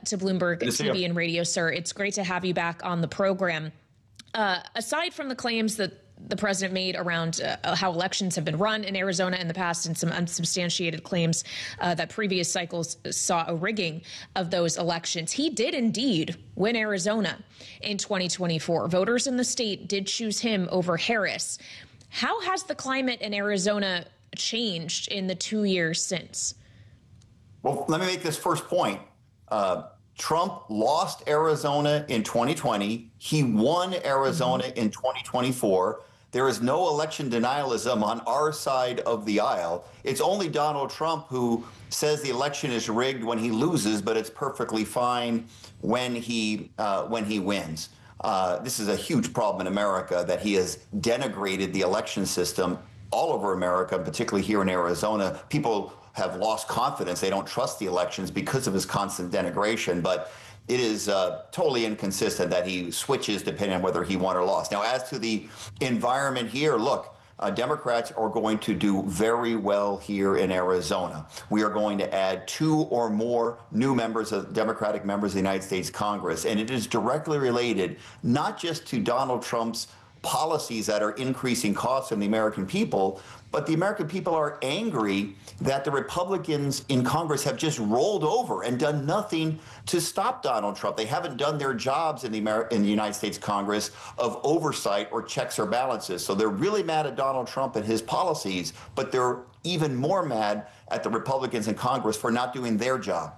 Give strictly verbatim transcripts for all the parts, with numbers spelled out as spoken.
to Bloomberg Good to T V and radio, sir. It's great to have you back on the program. Uh, aside from the claims that the president made around uh, how elections have been run in Arizona in the past and some unsubstantiated claims uh, that previous cycles saw a rigging of those elections, he did indeed win Arizona in twenty twenty-four. Voters in the state did choose him over Harris. How has the climate in Arizona changed in the two years since? Well, let me make this first point. Uh, Trump lost Arizona in twenty twenty. He won Arizona mm-hmm. in twenty twenty-four. There is no election denialism on our side of the aisle. It's only Donald Trump who says the election is rigged when he loses, but it's perfectly fine when he uh, when he wins. Uh, this is a huge problem in America, that he has denigrated the election system all over America, particularly here in Arizona. People have lost confidence. They don't trust the elections because of his constant denigration. But it is uh, totally inconsistent that he switches depending on whether he won or lost. Now, as to the environment here, look, uh, Democrats are going to do very well here in Arizona. We are going to add two or more new members of Democratic members of the United States Congress. And it is directly related not just to Donald Trump's policies that are increasing costs on the American people, but the American people are angry that the Republicans in Congress have just rolled over and done nothing to stop Donald Trump. They haven't done their jobs in the Amer- in the United States Congress of oversight or checks or balances. So they're really mad at Donald Trump and his policies, but they're even more mad at the Republicans in Congress for not doing their job.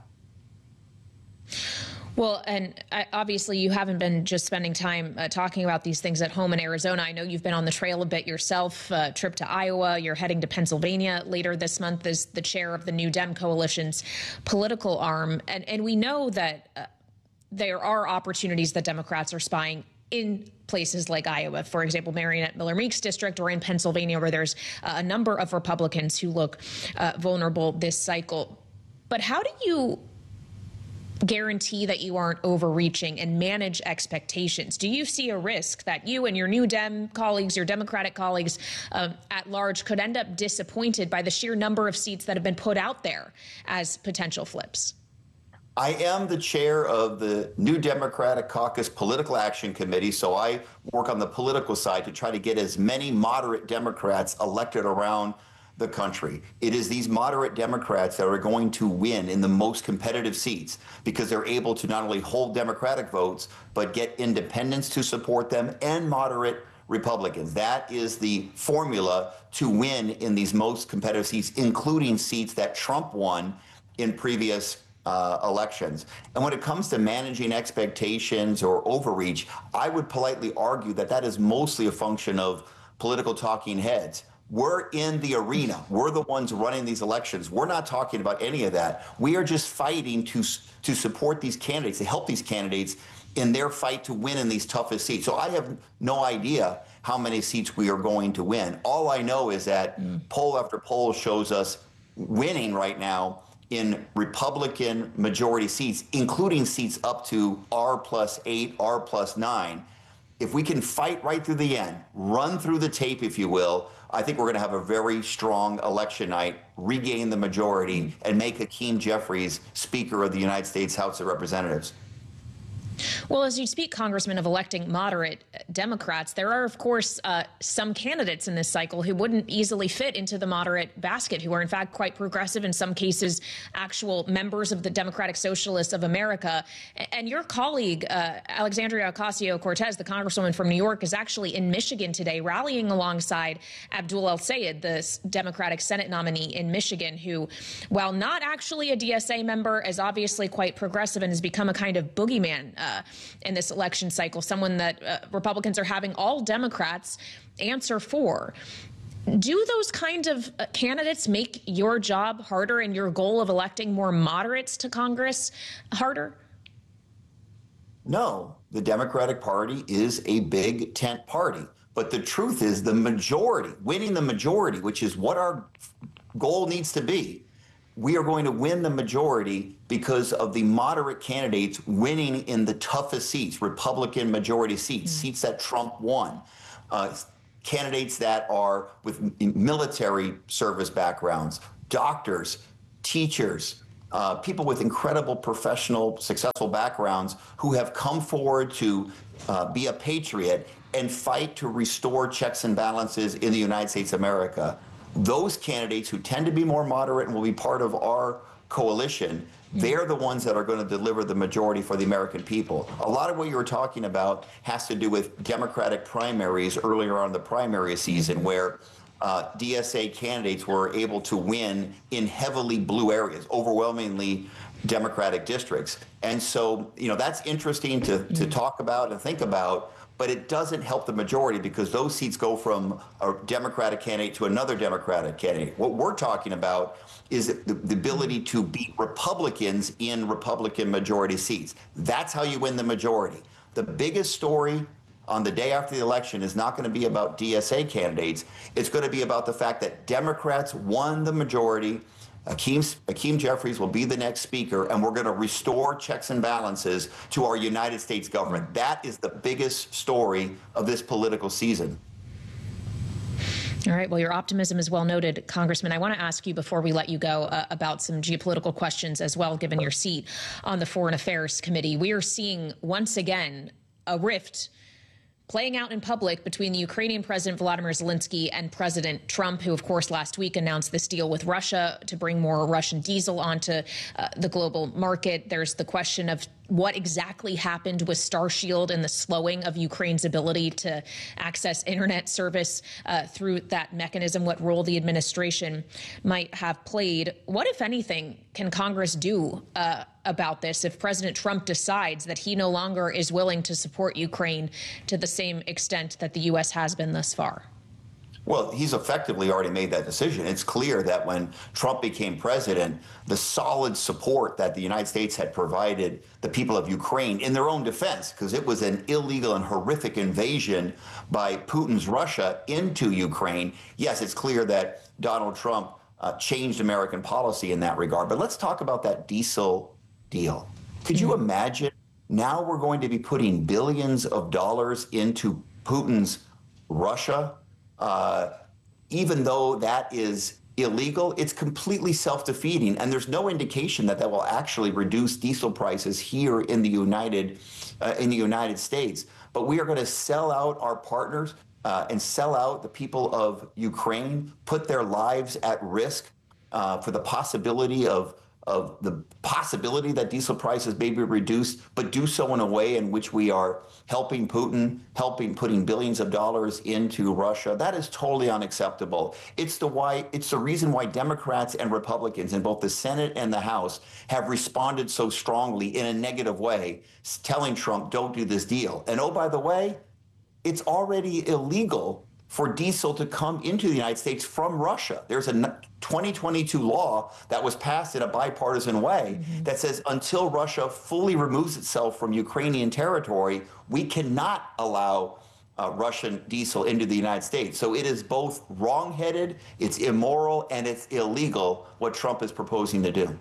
Well, and I, obviously you haven't been just spending time uh, talking about these things at home in Arizona. I know you've been on the trail a bit yourself, uh, trip to Iowa. You're heading to Pennsylvania later this month as the chair of the New Dem Coalition's political arm. And, and we know that uh, there are opportunities that Democrats are spying in places like Iowa, for example, Marionette Miller Meeks district, or in Pennsylvania, where there's uh, a number of Republicans who look uh, vulnerable this cycle. But how do you guarantee that you aren't overreaching and manage expectations? Do you see a risk that you and your New Dem colleagues, your Democratic colleagues um, at large, could end up disappointed by the sheer number of seats that have been put out there as potential flips? I am the chair of the New Democratic Caucus Political Action Committee, so I work on the political side to try to get as many moderate Democrats elected around the country. It is these moderate Democrats that are going to win in the most competitive seats because they're able to not only hold Democratic votes, but get independents to support them and moderate Republicans. That is the formula to win in these most competitive seats, including seats that Trump won in previous uh, elections. And when it comes to managing expectations or overreach, I would politely argue that that is mostly a function of political talking heads. We're in the arena. We're the ones running these elections. We're not talking about any of that. We are just fighting to, to support these candidates, to help these candidates in their fight to win in these toughest seats. So I have no idea how many seats we are going to win. All I know is that mm. poll after poll shows us winning right now in Republican majority seats, including seats up to R plus eight, R plus nine. If we can fight right through the end, run through the tape, if you will, I think we're going to have a very strong election night, regain the majority, and make Hakeem Jeffries Speaker of the United States House of Representatives. Well, as you speak, Congressman, of electing moderate Democrats, there are, of course, uh, some candidates in this cycle who wouldn't easily fit into the moderate basket, who are, in fact, quite progressive, in some cases, actual members of the Democratic Socialists of America. And your colleague, uh, Alexandria Ocasio-Cortez, the congresswoman from New York, is actually in Michigan today, rallying alongside Abdul El-Sayed, the Democratic Senate nominee in Michigan, who, while not actually a D S A member, is obviously quite progressive and has become a kind of boogeyman Uh, in this election cycle, someone that uh, Republicans are having all Democrats answer for. Do those kind of uh, candidates make your job harder and your goal of electing more moderates to Congress harder? No, the Democratic Party is a big tent party. But the truth is the majority, winning the majority, which is what our goal needs to be, we are going to win the majority because of the moderate candidates winning in the toughest seats, Republican majority seats, mm-hmm. seats that Trump won, uh, candidates that are with military service backgrounds, doctors, teachers, uh, people with incredible professional, successful backgrounds who have come forward to uh, be a patriot and fight to restore checks and balances in the United States of America. Those candidates who tend to be more moderate and will be part of our coalition, they're the ones that are going to deliver the majority for the American people. A lot of what you were talking about has to do with Democratic primaries earlier on in the primary season, where uh, D S A candidates were able to win in heavily blue areas, overwhelmingly Democratic districts. And so, you know, that's interesting to, to talk about and think about, but it doesn't help the majority because those seats go from a Democratic candidate to another Democratic candidate. What we're talking about is the, the ability to beat Republicans in Republican majority seats. That's how you win the majority. The biggest story on the day after the election is not going to be about D S A candidates. It's going to be about the fact that Democrats won the majority. Hakeem, Hakeem Jeffries will be the next speaker, and we're going to restore checks and balances to our United States government. That is the biggest story of this political season. All right. Well, your optimism is well noted, Congressman. I want to ask you before we let you go uh, about some geopolitical questions as well, given your seat on the Foreign Affairs Committee. We are seeing once again a rift playing out in public between the Ukrainian President Volodymyr Zelensky and President Trump, who, of course, last week announced this deal with Russia to bring more Russian diesel onto uh, the global market. There's the question of what exactly happened with Starshield and the slowing of Ukraine's ability to access internet service uh, through that mechanism, what role the administration might have played. What, if anything, can Congress do uh, about this if President Trump decides that he no longer is willing to support Ukraine to the same extent that the U S has been thus far? Well, he's effectively already made that decision. It's clear that when Trump became president, the solid support that the United States had provided the people of Ukraine in their own defense, because it was an illegal and horrific invasion by Putin's Russia into Ukraine. Yes, it's clear that Donald Trump uh, changed American policy in that regard. But let's talk about that diesel deal. Could you imagine now we're going to be putting billions of dollars into Putin's Russia? Uh, even though that is illegal, it's completely self-defeating, and there's no indication that that will actually reduce diesel prices here in the United uh, in the United States. But we are going to sell out our partners uh, and sell out the people of Ukraine, put their lives at risk uh, for the possibility of of the possibility that diesel prices may be reduced, but do so in a way in which we are helping Putin, helping putting billions of dollars into Russia. That is totally unacceptable. It's the why it's the reason why Democrats and Republicans in both the Senate and the House have responded so strongly in a negative way, telling Trump, don't do this deal. And oh, by the way, it's already illegal for diesel to come into the United States from Russia. There's a twenty twenty-two law that was passed in a bipartisan way mm-hmm. that says until Russia fully removes itself from Ukrainian territory, we cannot allow uh, Russian diesel into the United States. So it is both wrong-headed, it's immoral, and it's illegal what Trump is proposing to do.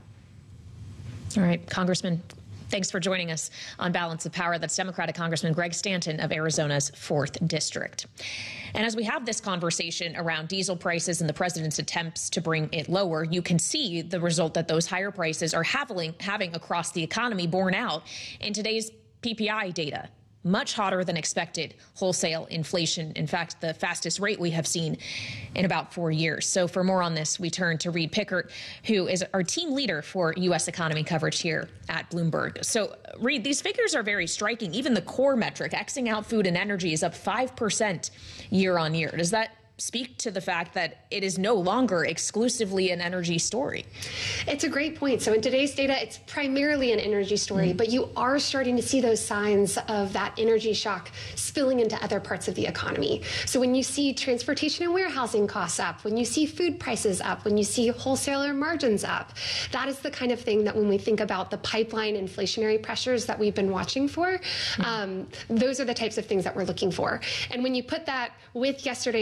All right, Congressman, thanks for joining us on Balance of Power. That's Democratic Congressman Greg Stanton of Arizona's fourth District. And as we have this conversation around diesel prices and the president's attempts to bring it lower, you can see the result that those higher prices are having, having across the economy borne out in today's P P I data. Much hotter than expected wholesale inflation. In fact, the fastest rate we have seen in about four years. So for more on this, we turn to Reed Pickert, who is our team leader for U S economy coverage here at Bloomberg. So Reed, these figures are very striking. Even the core metric, Xing out food and energy, is up five percent year on year. Does that speak to the fact that it is no longer exclusively an energy story? It's a great point. So in today's data, it's primarily an energy story, mm-hmm. but you are starting to see those signs of that energy shock spilling into other parts of the economy. So when you see transportation and warehousing costs up, when you see food prices up, when you see wholesaler margins up, that is the kind of thing that when we think about the pipeline inflationary pressures that we've been watching for, mm-hmm. um, those are the types of things that we're looking for. And when you put that with yesterday's C P I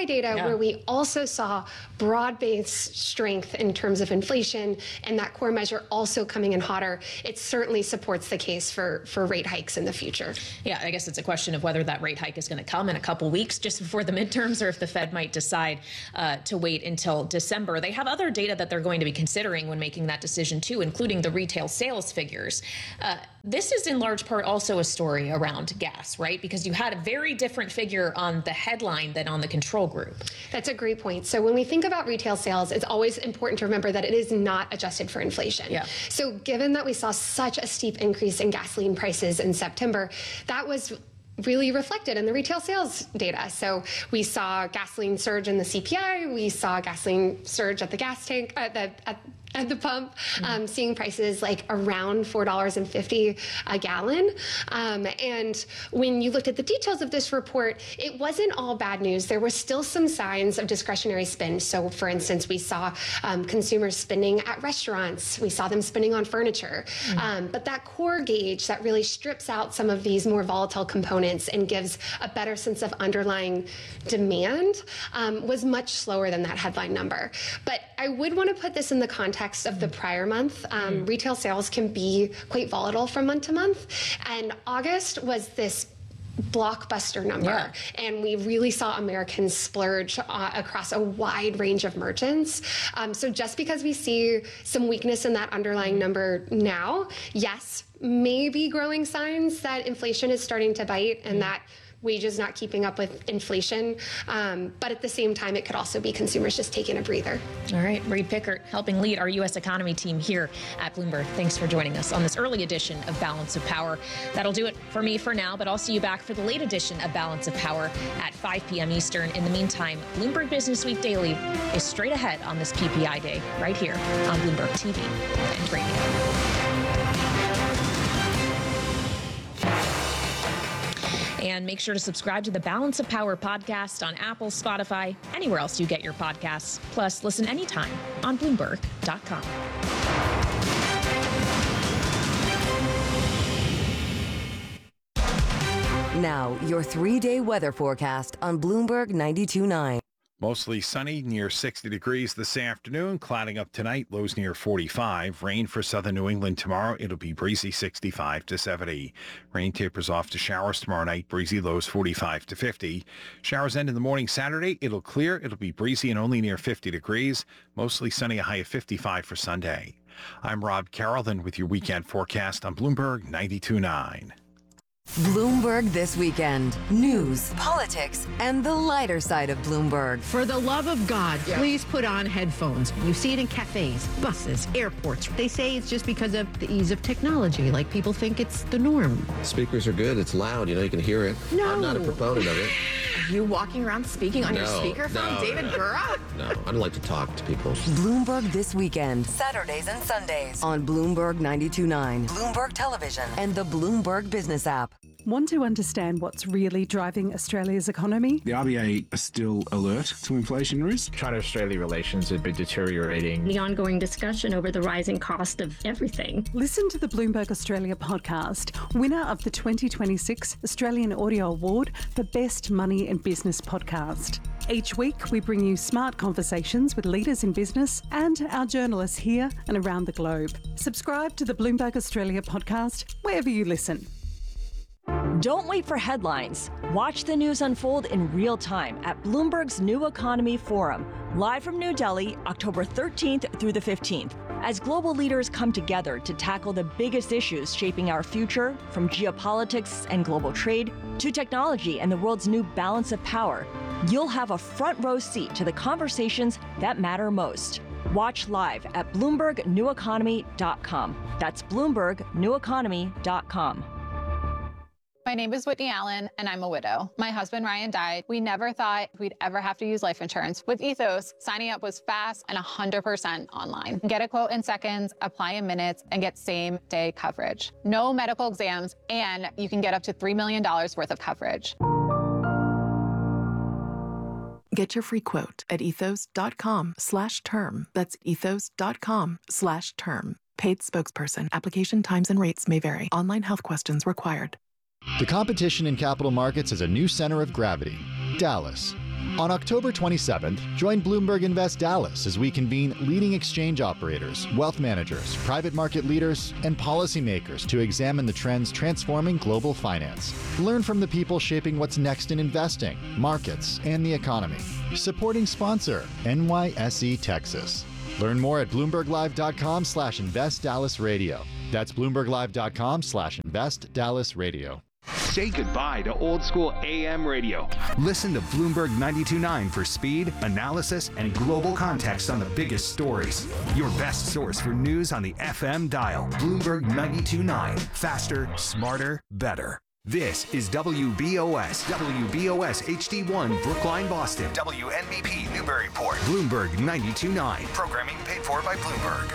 I data, Yeah. where we also saw broad-based strength in terms of inflation and that core measure also coming in hotter, it certainly supports the case for, for rate hikes in the future. Yeah, I guess it's a question of whether that rate hike is going to come in a couple weeks just before the midterms, or if the Fed might decide uh, to wait until December. They have other data that they're going to be considering when making that decision too, including the retail sales figures. Uh, this is in large part also a story around gas, right? Because you had a very different figure on the headline than on the control group. That's a great point. So when we think about retail sales, it's always important to remember that it is not adjusted for inflation. Yeah. So given that we saw such a steep increase in gasoline prices in September, that was really reflected in the retail sales data. So we saw gasoline surge in the C P I, we saw gasoline surge at the gas tank, at the, at, at the pump, mm-hmm. um, seeing prices like around four dollars and fifty cents a gallon. Um, and when you looked at the details of this report, it wasn't all bad news. There were still some signs of discretionary spend. So for instance, we saw um, consumers spending at restaurants. We saw them spending on furniture. Mm-hmm. Um, but that core gauge that really strips out some of these more volatile components and gives a better sense of underlying demand um, was much slower than that headline number. But I would want to put this in the context of the prior month. Um, mm. Retail sales can be quite volatile from month to month. And August was this blockbuster number. Yeah. And we really saw Americans splurge uh, across a wide range of merchants. Um, so just because we see some weakness in that underlying number now, yes, maybe growing signs that inflation is starting to bite and mm. that wages not keeping up with inflation. Um, but at the same time, it could also be consumers just taking a breather. All right, Reed Pickert helping lead our U S economy team here at Bloomberg. Thanks for joining us on this early edition of Balance of Power. That'll do it for me for now, but I'll see you back for the late edition of Balance of Power at five p.m. Eastern. In the meantime, Bloomberg Business Week Daily is straight ahead on this P P I Day right here on Bloomberg T V and radio. And make sure to subscribe to the Balance of Power podcast on Apple, Spotify, anywhere else you get your podcasts. Plus, listen anytime on Bloomberg dot com. Now, your three-day weather forecast on Bloomberg ninety-two point nine. Mostly sunny, near sixty degrees this afternoon. Clouding up tonight, lows near forty-five. Rain for southern New England tomorrow. It'll be breezy, sixty-five to seventy. Rain tapers off to showers tomorrow night. Breezy, lows forty-five to fifty. Showers end in the morning Saturday. It'll clear. It'll be breezy and only near fifty degrees. Mostly sunny, a high of fifty-five for Sunday. I'm Rob Carroll, then with your weekend forecast on Bloomberg ninety-two point nine. Bloomberg This Weekend. News, politics, and the lighter side of Bloomberg. For the love of God, yeah. please put on headphones. You see it in cafes, buses, airports. They say it's just because of the ease of technology, like people think it's the norm. Speakers are good. It's loud. You know, you can hear it. No. I'm not a proponent of it. Are you walking around speaking on no, your speakerphone, no, David no. Gura? No, I don't like to talk to people. Bloomberg This Weekend. Saturdays and Sundays on Bloomberg ninety-two point nine, Bloomberg Television, and the Bloomberg Business app. Want to understand what's really driving Australia's economy? The R B A are still alert to inflation risk. China-Australia relations have been deteriorating. The ongoing discussion over the rising cost of everything. Listen to the Bloomberg Australia podcast, winner of the twenty twenty-six Australian Audio Award for Best Money and Business Podcast. Each week, we bring you smart conversations with leaders in business and our journalists here and around the globe. Subscribe to the Bloomberg Australia podcast wherever you listen. Don't wait for headlines. Watch the news unfold in real time at Bloomberg's New Economy Forum, live from New Delhi, October thirteenth through the fifteenth. As global leaders come together to tackle the biggest issues shaping our future, from geopolitics and global trade to technology and the world's new balance of power, you'll have a front row seat to the conversations that matter most. Watch live at Bloomberg New Economy dot com. That's Bloomberg New Economy dot com. My name is Whitney Allen, and I'm a widow. My husband, Ryan, died. We never thought we'd ever have to use life insurance. With Ethos, signing up was fast and one hundred percent online. Get a quote in seconds, apply in minutes, and get same-day coverage. No medical exams, and you can get up to three million dollars worth of coverage. Get your free quote at ethos.com slash term. That's ethos.com slash term. Paid spokesperson. Application times and rates may vary. Online health questions required. The competition in capital markets has a new center of gravity, Dallas. On October twenty-seventh, join Bloomberg Invest Dallas as we convene leading exchange operators, wealth managers, private market leaders, and policymakers to examine the trends transforming global finance. Learn from the people shaping what's next in investing, markets, and the economy. Supporting sponsor, N Y S E Texas. Learn more at bloomberglive.com slash invest Dallas radio. That's bloomberglive.com slash invest Dallas radio. Say goodbye to old school A M radio. Listen to Bloomberg ninety-two point nine for speed, analysis, and global context on the biggest stories. Your best source for news on the F M dial. Bloomberg ninety-two point nine. Faster, smarter, better. This is W B O S. W B O S H D one, Brookline, Boston. W N B P, Newburyport. Bloomberg ninety-two point nine. Programming paid for by Bloomberg.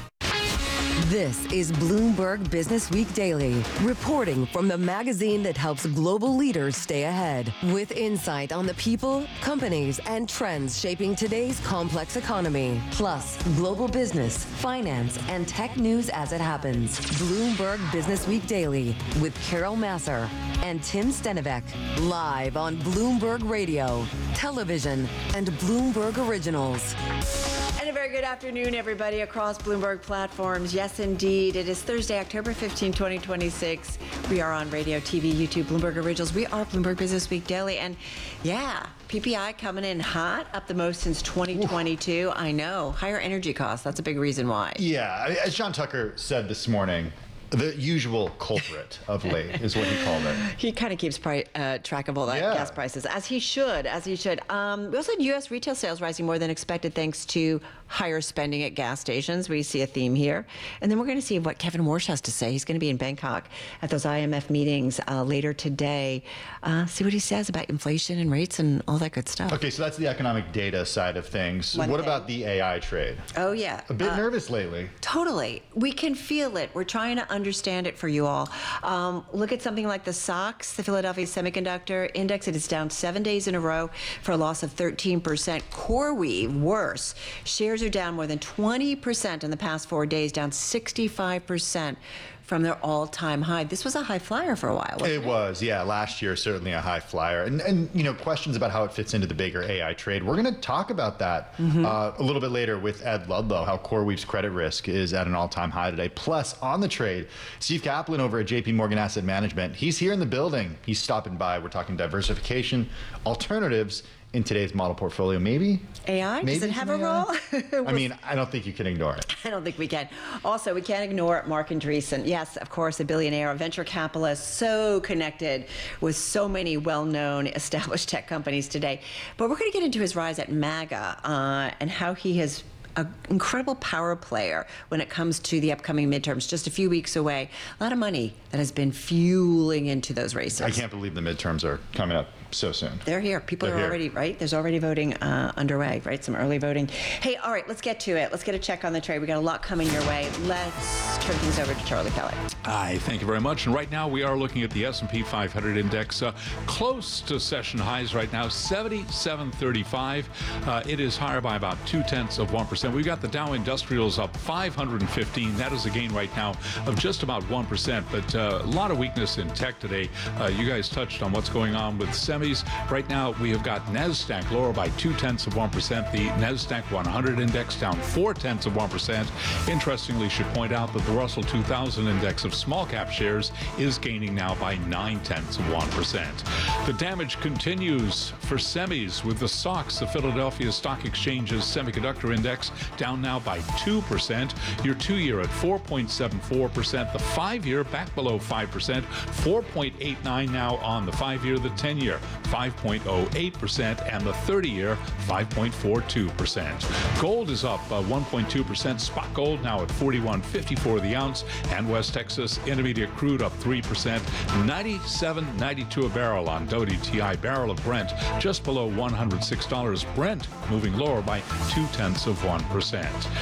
This is Bloomberg Business Week Daily, reporting from the magazine that helps global leaders stay ahead, with insight on the people, companies, and trends shaping today's complex economy, plus global business, finance, and tech news as it happens. Bloomberg Business Week Daily with Carol Masser and Tim Stenivek, live on Bloomberg Radio, television, and Bloomberg Originals. And a very good afternoon, everybody, across Bloomberg platforms. Yes, indeed. It is Thursday, October fifteenth, twenty twenty-six. We are on radio, T V, YouTube, Bloomberg Originals. We are Bloomberg Business Week Daily. And yeah, P P I coming in hot, up the most since twenty twenty-two. Ooh. I know. Higher energy costs. That's a big reason why. Yeah. As John Tucker said this morning, the usual culprit of late is what he called it. He kind of keeps pri- uh, track of all that yeah. gas prices, as he should, as he should. Um, we also had U S retail sales rising more than expected thanks to higher spending at gas stations. We see a theme here. And then we're going to see what Kevin Warsh has to say. He's going to be in Bangkok at those I M F meetings uh, later today. Uh, see what he says about inflation and rates and all that good stuff. Okay, so that's the economic data side of things. One what thing. about the A I trade? Oh, yeah. A bit uh, nervous lately. Totally. We can feel it. We're trying to understand it for you all. Um, look at something like the S O X, the Philadelphia Semiconductor Index. It is down seven days in a row for a loss of thirteen percent. CoreWeave, worse. Shares are down more than twenty percent in the past four days, down sixty-five percent from their all-time high. This was a high flyer for a while, wasn't it? It was, yeah. Last year, certainly a high flyer. And, and you know, questions about how it fits into the bigger A I trade. We're going to talk about that mm-hmm. uh, a little bit later with Ed Ludlow, how CoreWeave's credit risk is at an all-time high today. Plus, on the trade, Steve Kaplan over at J P Morgan Asset Management. He's here in the building. He's stopping by. We're talking diversification, alternatives in today's model portfolio. Maybe A I? Maybe Does it have a role? I mean, I don't think you can ignore it. I don't think we can. Also, we can't ignore Mark Andreessen. Yes, of course, a billionaire, a venture capitalist, so connected with so many well-known established tech companies today. But we're going to get into his rise at MAGA uh, and how he has an incredible power player when it comes to the upcoming midterms, just a few weeks away. A lot of money that has been fueling into those races. I can't believe the midterms are coming up so soon. They're here. People They're are here. already, right? There's already voting uh, underway, right? Some early voting. Hey, all right, let's get to it. Let's get a check on the trade. We got a lot coming your way. Let's turn things over to Charlie Kellett. Hi, thank you very much. And right now we are looking at the S and P five hundred index, uh, close to session highs right now, seventy-seven thirty-five. Uh, it is higher by about two tenths of one percent. We've got the Dow Industrials up five hundred fifteen. That is a gain right now of just about one percent. But uh, a lot of weakness in tech today. Uh, you guys touched on what's going on with semis. Right now we have got NASDAQ lower by two tenths of one percent. The NASDAQ one hundred index down four tenths of one percent. Interestingly, should point out that the Russell two thousand index of small cap shares is gaining now by nine tenths of one percent. The damage continues for semis with the S O X, the Philadelphia Stock Exchange's semiconductor index, down now by two percent. Your two-year at four point seven four percent. The five-year back below five percent, four point eight nine now on the five-year. The ten-year, five point oh eight percent, and the thirty-year, five point four two percent. Gold is up uh, one point two percent. Spot gold now at forty-one fifty-four the ounce, and West Texas Intermediate crude up three percent, ninety-seven ninety-two a barrel on W T I. Barrel of Brent just below one hundred six dollars. Brent moving lower by two tenths of one percent.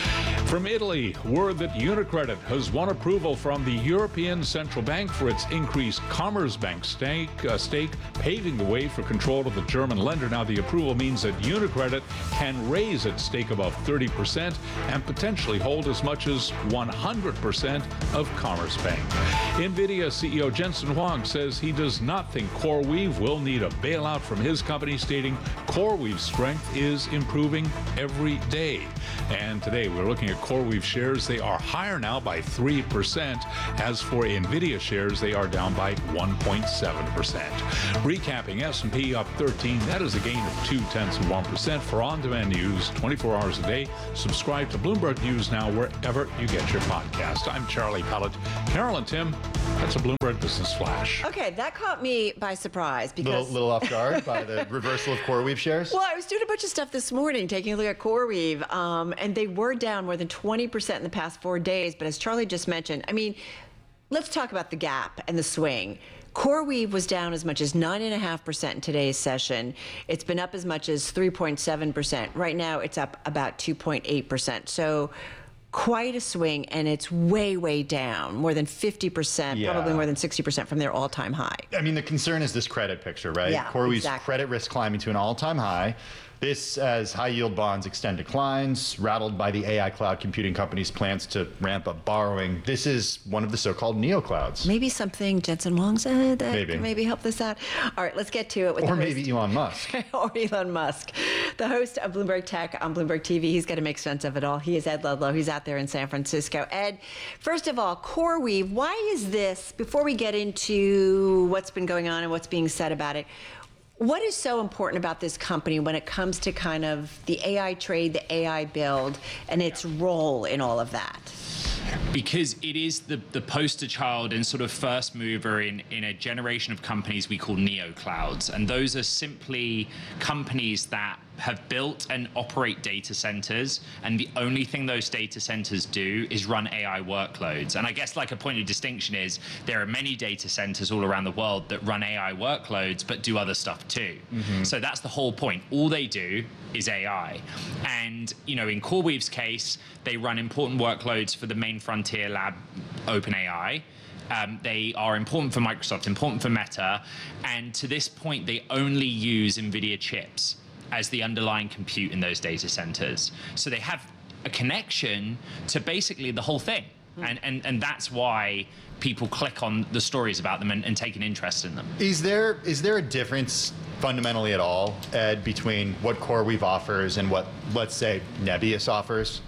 From Italy, word that UniCredit has won approval from the European Central Bank for its increased Commerzbank stake, uh, stake, paving the way for control of the German lender. Now, the approval means that UniCredit can raise its stake above thirty percent and potentially hold as much as one hundred percent of Commerzbank. NVIDIA C E O Jensen Huang says he does not think CoreWeave will need a bailout from his company, stating CoreWeave's strength is improving every day. And today we're looking at CoreWeave shares. They are higher now by three percent. As for NVIDIA shares, they are down by one point seven percent. Recapping, S and P up thirteen. That is a gain of two tenths of one percent. For on-demand news twenty-four hours a day, subscribe to Bloomberg News Now wherever you get your podcast. I'm Charlie Pellet. Carol and Tim, that's a Bloomberg Business Flash. Okay, that caught me by surprise because... Little, little off guard by the reversal of CoreWeave shares? Well, I was doing a bunch of stuff this morning, taking a look at CoreWeave, um, and they were down more than twenty percent in the past four days. But as Charlie just mentioned, I mean, let's talk about the gap and the swing. CoreWeave was down as much as nine point five percent in today's session. It's been up as much as three point seven percent. Right now, it's up about two point eight percent. So quite a swing, and it's way, way down, more than fifty percent, Yeah. probably more than sixty percent from their all-time high. I mean, the concern is this credit picture, right? Yeah, CoreWeave's exactly. credit risk climbing to an all-time high. This as high-yield bonds extend declines, rattled by the A I cloud computing companies' plans to ramp up borrowing. This is one of the so-called neoclouds. Maybe something Jensen Huang said that Maybe. could maybe help this out. All right, let's get to it. With Or the maybe host. Elon Musk. or Elon Musk. The host of Bloomberg Tech on Bloomberg T V. He's going to make sense of it all. He is Ed Ludlow. He's out there in San Francisco. Ed, first of all, CoreWeave, why is this, before we get into what's been going on and what's being said about it, what is so important about this company when it comes to kind of the A I trade, the A I build, and its role in all of that? Because it is the, the poster child and sort of first mover in, in a generation of companies we call neoclouds. And those are simply companies that have built and operate data centers, and the only thing those data centers do is run A I workloads. And I guess like a point of distinction is there are many data centers all around the world that run A I workloads but do other stuff too. Mhm. So that's the whole point. All they do is A I. And, you know, in CoreWeave's case, they run important workloads for the main frontier lab, OpenAI. Um, they are important for Microsoft, important for Meta, and to this point, they only use NVIDIA chips as the underlying compute in those data centers. So they have a connection to basically the whole thing. And, and, and that's why people click on the stories about them and, and take an interest in them. Is there is there a difference fundamentally at all, Ed, between what CoreWeave offers and what, let's say, Nebius offers?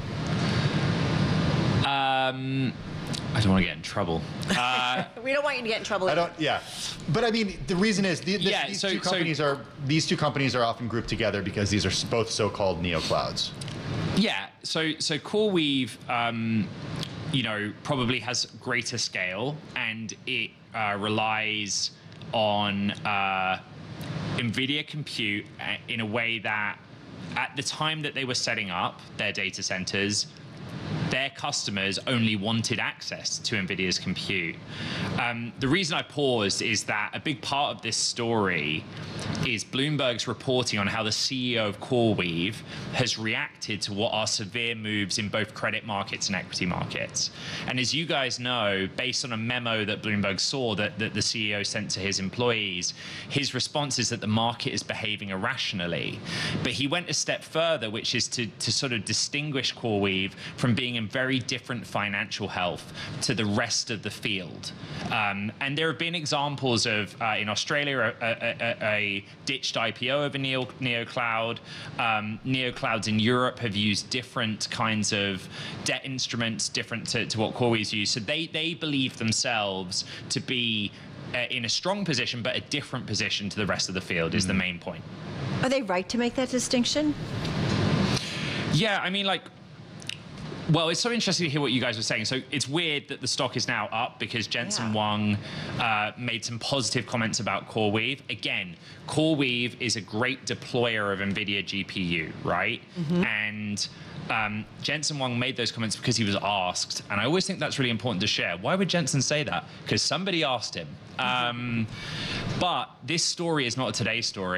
Um, I don't want to get in trouble. Uh, We don't want you to get in trouble. I don't. Yeah, but I mean, the reason is the, the, Yeah, these so- two so- companies are these two companies are often grouped together because these are s- both so-called neoclouds. Yeah, so so CoreWeave, um, you know, probably has greater scale, and it uh, relies on uh, NVIDIA compute uh, in a way that, at the time that they were setting up their data centers, their customers only wanted access to NVIDIA's compute. Um, the reason I paused is that a big part of this story is Bloomberg's reporting on how the C E O of CoreWeave has reacted to what are severe moves in both credit markets and equity markets. And as you guys know, based on a memo that Bloomberg saw that, that the C E O sent to his employees, his response is that the market is behaving irrationally. But he went a step further, which is to, to sort of distinguish CoreWeave from being in very different financial health to the rest of the field. Um, and there have been examples of, uh, in Australia, a, a, a, a ditched I P O of a neo, neocloud. Um, neoclouds in Europe have used different kinds of debt instruments, different to, to what CoreWeave's used. So they, they believe themselves to be uh, in a strong position, but a different position to the rest of the field is the main point. Are they right to make that distinction? Yeah, I mean, like, well, it's so interesting to hear what you guys were saying. So it's weird that the stock is now up because Jensen Huang uh, made some positive comments about CoreWeave. Again, CoreWeave is a great deployer of NVIDIA G P U, right? Mhm. And um, Jensen Huang made those comments because he was asked. And I always think that's really important to share. Why would Jensen say that? Because somebody asked him. Um, but this story is not a Today story.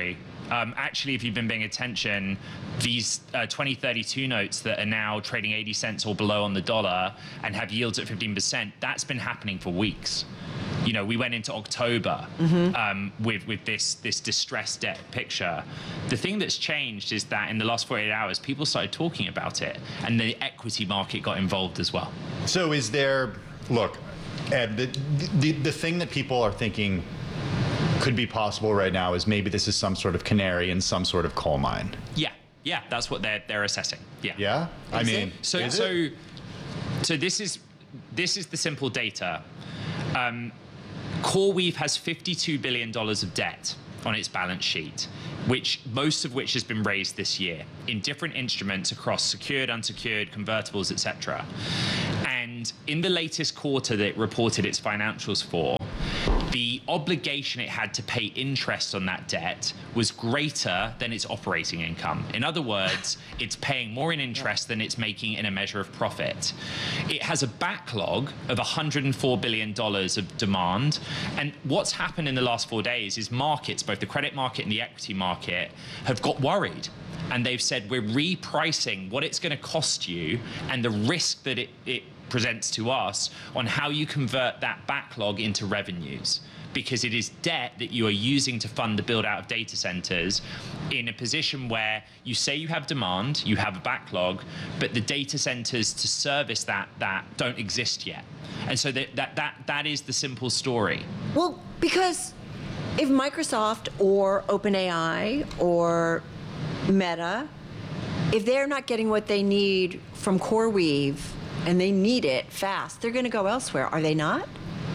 Um, actually, if you've been paying attention, these uh, twenty thirty-two notes that are now trading eighty cents or below on the dollar and have yields at fifteen percent, that's been happening for weeks. You know, we went into October mm-hmm. um, with with this this distressed debt picture. The thing that's changed is that in the last forty-eight hours, people started talking about it, and the equity market got involved as well. So, is there? Look, Ed, the the, the thing that people are thinking could be possible right now is maybe this is some sort of canary in some sort of coal mine. Yeah, yeah, that's what they're they're assessing. Yeah. Yeah, I Is mean, it? so is so it? so this is this is the simple data. Um, CoreWeave has fifty-two billion dollars of debt on its balance sheet, which most of which has been raised this year in different instruments across secured, unsecured, convertibles, et cetera. And in the latest quarter that it reported its financials for, the obligation it had to pay interest on that debt was greater than its operating income. In other words, it's paying more in interest than it's making in a measure of profit. It has a backlog of one hundred four billion dollars of demand. And what's happened in the last four days is markets, both the credit market and the equity market, have got worried. And they've said, we're repricing what it's going to cost you and the risk that it, it presents to us on how you convert that backlog into revenues, because it is debt that you are using to fund the build out of data centers in a position where you say you have demand, you have a backlog, but the data centers to service that that don't exist yet. And so that that that, that is the simple story. Well, because if Microsoft or OpenAI or Meta, if they're not getting what they need from CoreWeave and they need it fast, they're going to go elsewhere, are they not?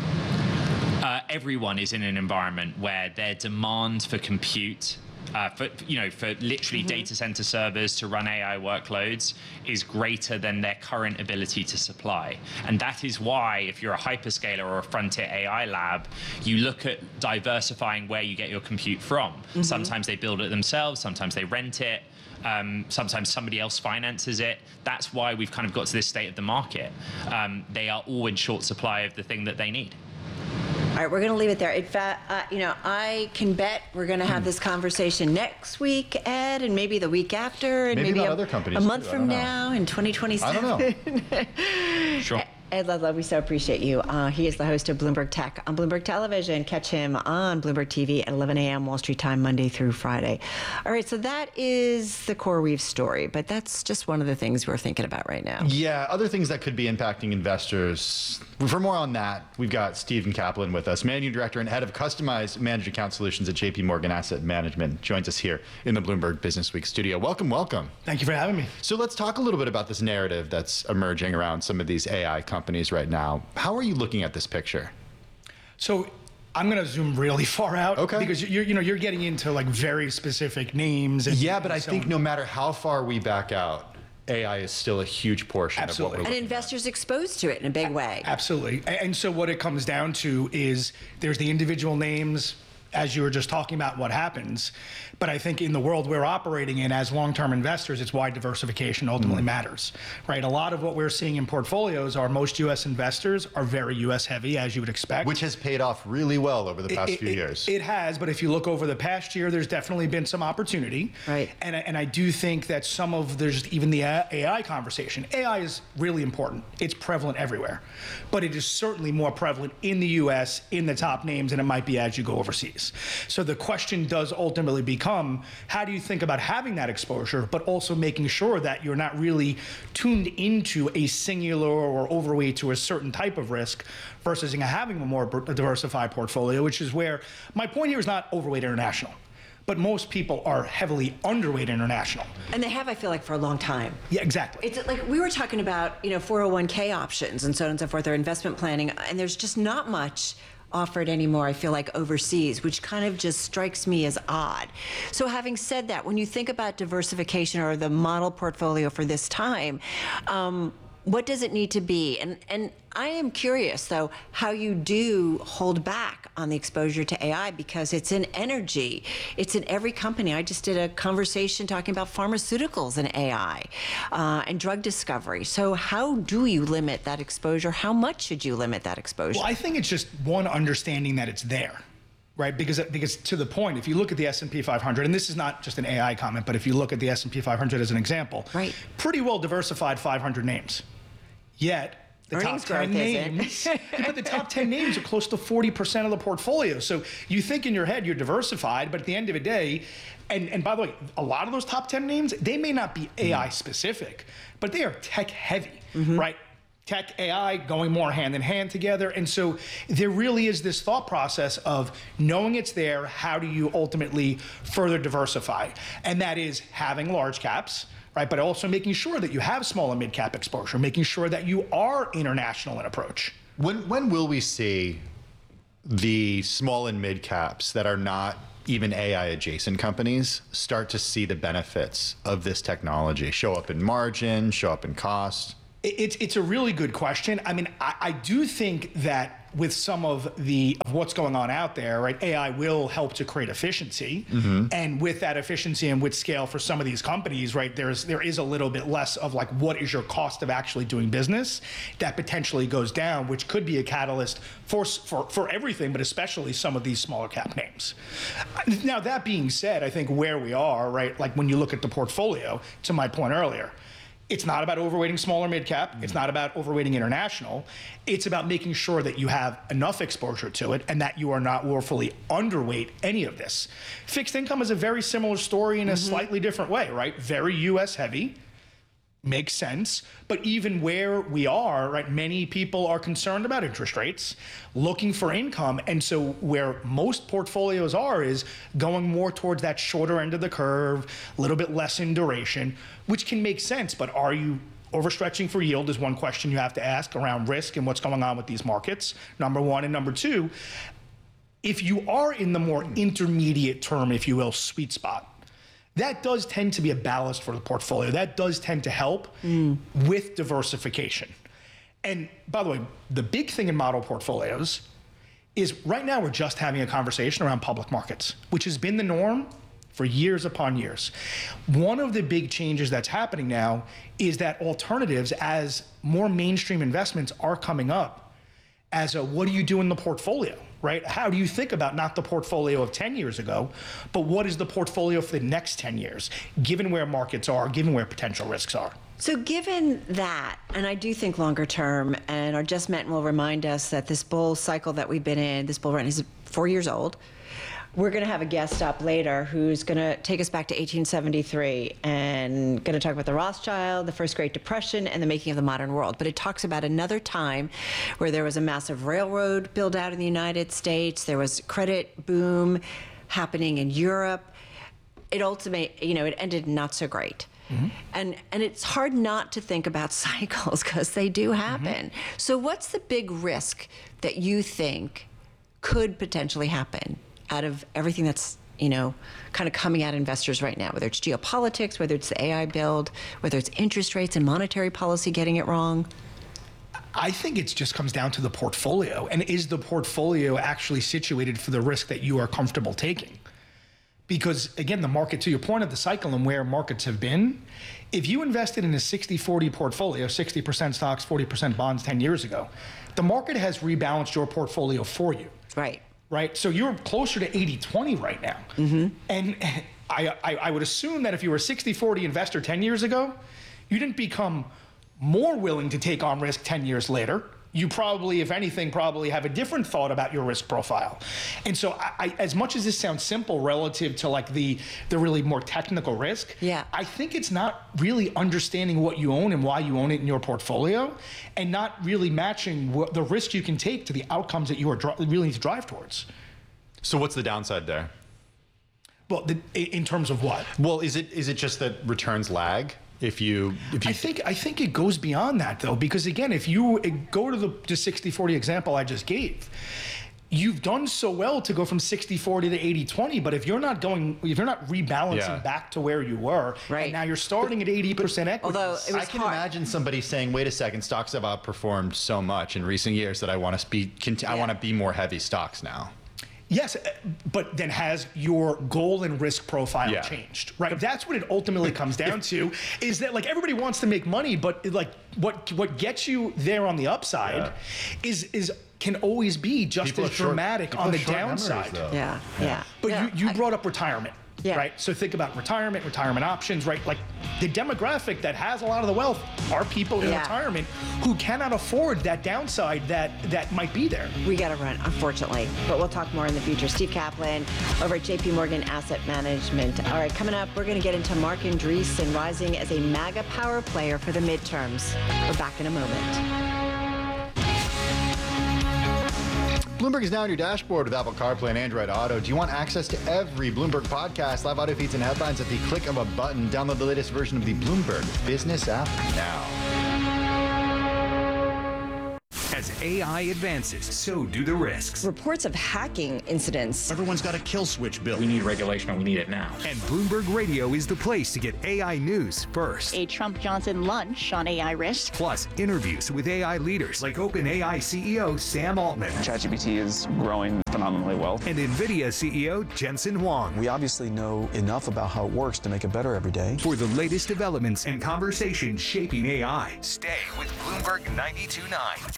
Uh, everyone is in an environment where their demand for compute, uh, for you know, for literally mm-hmm. data center servers to run A I workloads is greater than their current ability to supply. And that is why, if you're a hyperscaler or a frontier A I lab, you look at diversifying where you get your compute from. Mm-hmm. Sometimes they build it themselves, sometimes they rent it. Um, sometimes somebody else finances it. That's why we've kind of got to this state of the market. Um, they are all in short supply of the thing that they need. All right, we're going to leave it there. In fact, uh, you know, I can bet we're going to have this conversation next week, Ed, and maybe the week after, and maybe, maybe about a, other companies a month too. from now in twenty twenty-seven. I don't know. Sure. Ed Ludlow, we so appreciate you. Uh, he is the host of Bloomberg Tech on Bloomberg Television. Catch him on Bloomberg T V at eleven a.m. Wall Street time, Monday through Friday. All right, so that is the CoreWeave story, but that's just one of the things we're thinking about right now. Yeah, other things that could be impacting investors. For more on that, we've got Stephen Kaplan with us, Managing Director and Head of Customized Managed Account Solutions at J P Morgan Asset Management, joins us here in the Bloomberg Business Week studio. Welcome, welcome. Thank you for having me. So let's talk a little bit about this narrative that's emerging around some of these A I companies right now. How are you looking at this picture? So I'm going to zoom really far out, okay? Because you're, you know, you're getting into like very specific names. And, yeah, but and I so think on. no matter how far we back out, A I is still a huge portion Absolutely. of what we're And investors exposed to it in a big way. Absolutely. And so what it comes down to is there's the individual names, as you were just talking about what happens. But I think in the world we're operating in as long-term investors, it's why diversification ultimately mm. matters, right? A lot of what we're seeing in portfolios are most U S investors are very U S heavy, as you would expect. Which has paid off really well over the past it, few it, years. It has, but if you look over the past year, there's definitely been some opportunity. Right. And, and I do think that some of, there's even the A I conversation. A I is really important. It's prevalent everywhere. But it is certainly more prevalent in the U S, in the top names, than it might be as you go overseas. So the question does ultimately become, how do you think about having that exposure, but also making sure that you're not really tuned into a singular or overweight to a certain type of risk versus having a more diversified portfolio, which is where my point here is not overweight international. But most people are heavily underweight international. And they have, I feel like, for a long time. Yeah, exactly. It's like we were talking about, you know, four oh one k options and so on and so forth, or investment planning, and there's just not much offered anymore, I feel like, overseas, which kind of just strikes me as odd. So having said that, when you think about diversification or the model portfolio for this time, um, what does it need to be? And and I am curious, though, how you do hold back on the exposure to A I, because it's in energy. It's in every company. I just did a conversation talking about pharmaceuticals and A I uh, and drug discovery. So how do you limit that exposure? How much should you limit that exposure? Well, I think it's just one, understanding that it's there. right? Because because to the point, if you look at the S and P five hundred, and this is not just an A I comment, but if you look at the S and P five hundred as an example, right. pretty well diversified five hundred names. Yet the Earnings top ten growth names, but the top ten names are close to forty percent of the portfolio. So you think in your head you're diversified, but at the end of the day, and, and by the way, a lot of those top ten names, they may not be A I specific, but they are tech heavy, mm-hmm. right? Tech, A I going more hand in hand together. And so there really is this thought process of knowing it's there, how do you ultimately further diversify? And that is having large caps, right? But also making sure that you have small and mid cap exposure, making sure that you are international in approach. When, when will we see the small and mid caps that are not even A I adjacent companies start to see the benefits of this technology, show up in margin, show up in cost? It's it's a really good question. I mean, I, I do think that with some of the of what's going on out there, right, A I will help to create efficiency, mm-hmm. and with that efficiency and with scale for some of these companies, right, there's there is a little bit less of like what is your cost of actually doing business that potentially goes down, which could be a catalyst for for for everything, but especially some of these smaller cap names. Now that being said, I think where we are, right, like when you look at the portfolio, to my point earlier. It's not about overweighting small or mid cap. It's not about overweighting international. It's about making sure that you have enough exposure to it and that you are not willfully underweight any of this. Fixed income is a very similar story in a mm-hmm. slightly different way, right? Very U S heavy. Makes sense. But even where we are, right, many people are concerned about interest rates, looking for income. And so where most portfolios are is going more towards that shorter end of the curve, a little bit less in duration, which can make sense. But are you overstretching for yield is one question you have to ask around risk and what's going on with these markets, number one. And number two, if you are in the more intermediate term, if you will, sweet spot, that does tend to be a ballast for the portfolio. That does tend to help mm. with diversification. And by the way, the big thing in model portfolios is right now we're just having a conversation around public markets, which has been the norm for years upon years. One of the big changes that's happening now is that alternatives, as more mainstream investments are coming up, as a what do you do in the portfolio, right? How do you think about not the portfolio of ten years ago, but what is the portfolio for the next ten years, given where markets are, given where potential risks are? So given that, and I do think longer term, and our Just Met will remind us that this bull cycle that we've been in, this bull run is four years old. We're going to have a guest up later who's going to take us back to eighteen seventy-three and going to talk about the Rothschild, the first Great Depression, and the making of the modern world. But it talks about another time where there was a massive railroad build out in the United States. There was credit boom happening in Europe. It ultimately, you know, it ended not so great. Mm-hmm. And and it's hard not to think about cycles because they do happen. Mm-hmm. So what's the big risk that you think could potentially happen out of everything that's, you know, kind of coming at investors right now, whether it's geopolitics, whether it's the A I build, whether it's interest rates and monetary policy getting it wrong? I think it just comes down to the portfolio. And is the portfolio actually situated for the risk that you are comfortable taking? Because again, the market, to your point of the cycle and where markets have been, if you invested in a sixty forty portfolio, sixty percent stocks, forty percent bonds ten years ago, the market has rebalanced your portfolio for you. Right. Right? So you're closer to eighty twenty right now. Mm-hmm. And I, I, I would assume that if you were a sixty forty investor ten years ago, you didn't become more willing to take on risk ten years later. You probably, if anything, probably have a different thought about your risk profile. And so I, I, as much as this sounds simple relative to like the, the really more technical risk, yeah. I think it's not really understanding what you own and why you own it in your portfolio and not really matching what, the risk you can take to the outcomes that you are dri- really need to drive towards. So what's the downside there? Well, the, in terms of what? Well, is it is it just that returns lag? If you, if you, I think I think it goes beyond that though, because again, if you go to the, the sixty forty example I just gave, you've done so well to go from sixty forty to eighty twenty, but if you're not going, if you're not rebalancing yeah. back to where you were, right. and now you're starting at eighty percent equity. Although it was I can hard. imagine somebody saying, "Wait a second, stocks have outperformed so much in recent years that I want to be, cont- yeah. I want to be more heavy stocks now." Yes, but then has your goal and risk profile yeah. changed, right? That's what it ultimately comes down to, is that like everybody wants to make money, but like what what gets you there on the upside yeah. is is can always be just People as have short- dramatic people on the have short memories, downside. though. Yeah, yeah. But Yeah, you, you I- brought up retirement, Yeah. right? So think about retirement, retirement options, right? Like the demographic that has a lot of the wealth are people in Yeah. retirement who cannot afford that downside that that might be there. We got to run, unfortunately, but we'll talk more in the future. Steve Kaplan over at J P Morgan Asset Management. All right, coming up, we're going to get into Mark Andreessen rising as a MAGA power player for the midterms. We're back in a moment. Bloomberg is now on your dashboard with Apple CarPlay and Android Auto. Do you want access to every Bloomberg podcast, live audio feeds, and headlines at the click of a button? Download the latest version of the Bloomberg Business app now. As A I advances, so do the risks. Reports of hacking incidents. Everyone's got a kill switch built. We need regulation and we need it now. And Bloomberg Radio is the place to get A I news first. A Trump-Johnson lunch on A I risk. Plus, interviews with A I leaders like OpenAI C E O Sam Altman. ChatGPT is growing phenomenally well. And NVIDIA C E O Jensen Huang. We obviously know enough about how it works to make it better every day. For the latest developments and conversations shaping A I, stay with Bloomberg ninety-two point nine.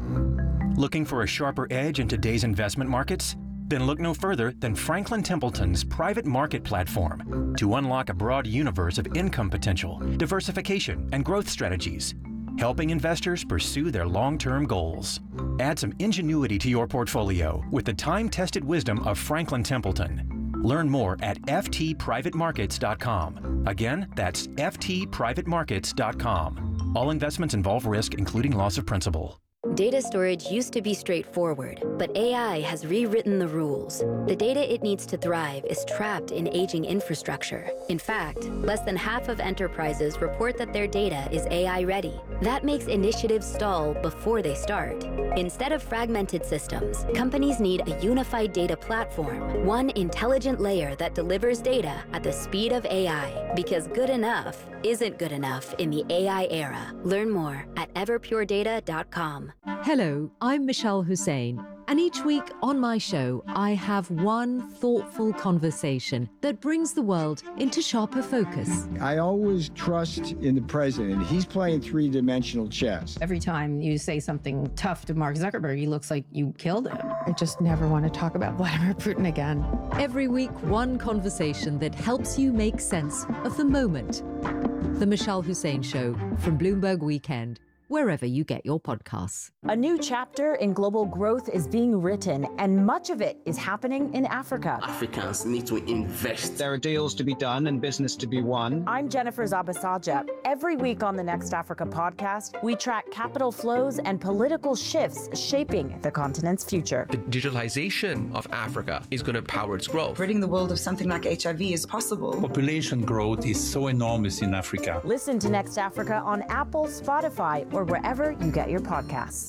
Looking for a sharper edge in today's investment markets? Then look no further than Franklin Templeton's private market platform to unlock a broad universe of income potential, diversification, and growth strategies, helping investors pursue their long-term goals. Add some ingenuity to your portfolio with the time-tested wisdom of Franklin Templeton. Learn more at f t private markets dot com. Again, that's f t private markets dot com. All investments involve risk, including loss of principal. Data storage used to be straightforward, but A I has rewritten the rules. The data it needs to thrive is trapped in aging infrastructure. In fact, less than half of enterprises report that their data is A I ready. That makes initiatives stall before they start. Instead of fragmented systems, companies need a unified data platform, one intelligent layer that delivers data at the speed of A I. Because good enough isn't good enough in the A I era. Learn more at everpure data dot com. Hello, I'm Michelle Hussein, and each week on my show, I have one thoughtful conversation that brings the world into sharper focus. I always trust in the president. He's playing three-dimensional chess. Every time you say something tough to Mark Zuckerberg, he looks like you killed him. I just never want to talk about Vladimir Putin again. Every week, one conversation that helps you make sense of the moment. The Michelle Hussein Show from Bloomberg Weekend, wherever you get your podcasts. A new chapter in global growth is being written, and much of it is happening in Africa. Africans need to invest. There are deals to be done and business to be won. I'm Jennifer Zabasaja. Every week on the Next Africa podcast, we track capital flows and political shifts shaping the continent's future. The digitalization of Africa is going to power its growth. Ridding the world of something like H I V is possible. Population growth is so enormous in Africa. Listen to Next Africa on Apple, Spotify, or wherever you get your podcasts.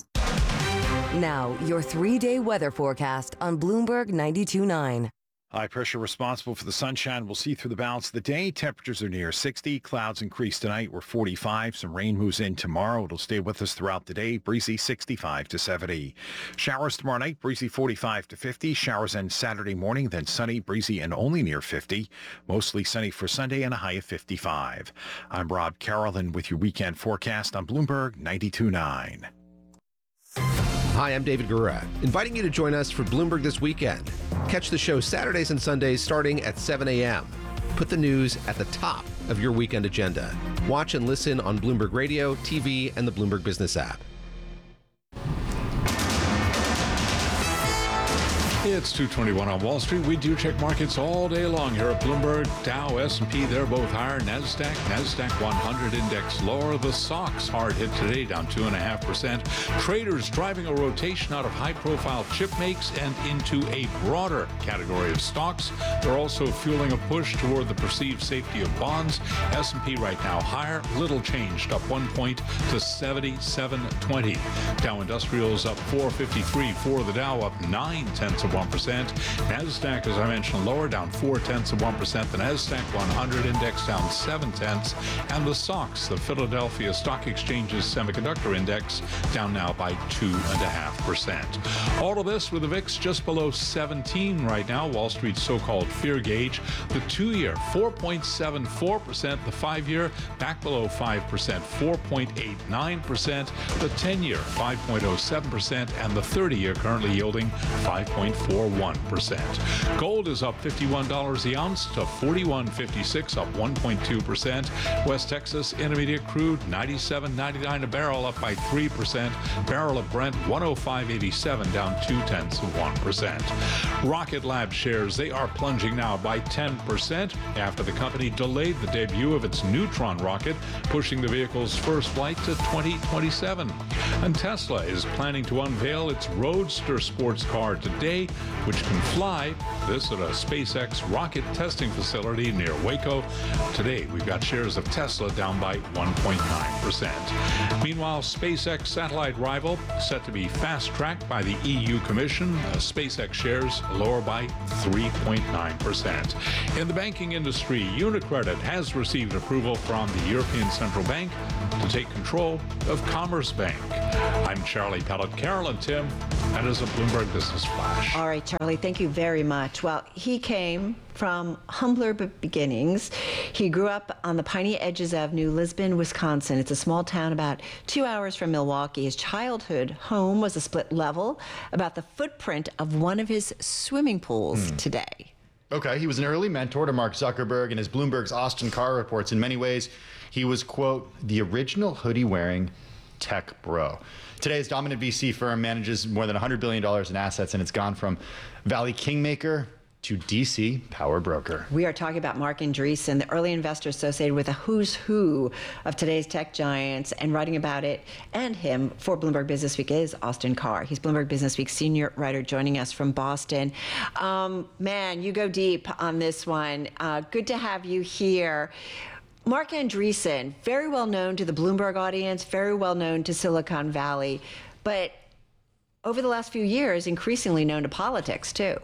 Now, your three-day weather forecast on Bloomberg ninety-two point nine. High pressure responsible for the sunshine. We'll see through the balance of the day. Temperatures are near sixty. Clouds increase tonight. We're forty-five. Some rain moves in tomorrow. It'll stay with us throughout the day. Breezy sixty-five to seventy. Showers tomorrow night. Breezy forty-five to fifty. Showers end Saturday morning. Then sunny, breezy, and only near fifty. Mostly sunny for Sunday and a high of fifty-five. I'm Rob Carolyn with your weekend forecast on Bloomberg ninety-two point nine. Hi, I'm David Gura, inviting you to join us for Bloomberg This Weekend. Catch the show Saturdays and Sundays starting at seven a.m. Put the news at the top of your weekend agenda. Watch and listen on Bloomberg Radio, T V, and the Bloomberg Business app. It's two twenty-one on Wall Street. We do check markets all day long here at Bloomberg. Dow, S and P, they're both higher. NASDAQ, NASDAQ one hundred index lower. The S O X hard hit today, down two point five percent. Traders driving a rotation out of high-profile chip makes and into a broader category of stocks. They're also fueling a push toward the perceived safety of bonds. S and P right now higher, little changed, up one point to seventy-seven twenty. Dow Industrials up four fifty-three for the Dow, up nine tenths of one percent. NASDAQ, as I mentioned, lower, down four tenths of one percent. The NASDAQ one hundred index down seven tenths. And the S O X, the Philadelphia Stock Exchange's semiconductor index, down now by two point five percent. All of this with the V I X just below seventeen right now. Wall Street's so-called fear gauge. The two-year, four point seven four percent. The five-year, back below five percent, four point eight nine percent. The ten-year, five point oh seven percent. And the thirty-year currently yielding five point four one percent. Gold is up fifty-one dollars the ounce to forty-one fifty-six, up one point two percent. West Texas Intermediate crude, ninety-seven ninety-nine a barrel, up by three percent. Barrel of Brent, one oh five eighty-seven, down two tenths of one percent. Rocket Lab shares, they are plunging now by ten percent after the company delayed the debut of its Neutron rocket, pushing the vehicle's first flight to twenty twenty-seven. And Tesla is planning to unveil its Roadster sports car today, which can fly. This at a SpaceX rocket testing facility near Waco. Today, we've got shares of Tesla down by one point nine percent. Meanwhile, SpaceX satellite rival set to be fast-tracked by the E U Commission. Uh, SpaceX shares lower by three point nine percent. In the banking industry, UniCredit has received approval from the European Central Bank to take control of Commerce Bank. I'm Charlie Pellet. Carol and Tim, that is a Bloomberg Business Flash. All right, Charlie, thank you very much. Well, he came from humbler beginnings. He grew up on the piney edges of New Lisbon, Wisconsin. It's a small town about two hours from Milwaukee. His childhood home was a split level, about the footprint of one of his swimming pools mm. today. Okay, he was an early mentor to Mark Zuckerberg, and as Bloomberg's Austin Carr reports, in many ways, he was, quote, the original hoodie-wearing tech bro. Today's dominant V C firm manages more than one hundred billion dollars in assets, and it's gone from Valley Kingmaker to D C power broker. We are talking about Marc Andreessen, the early investor associated with a who's who of today's tech giants, and writing about it and him for Bloomberg Business Week is Austin Carr. He's Bloomberg Business Week senior writer joining us from Boston. Um, man, you go deep on this one. Uh, good to have you here. Marc Andreessen, very well known to the Bloomberg audience, very well known to Silicon Valley, but over the last few years, increasingly known to politics, too.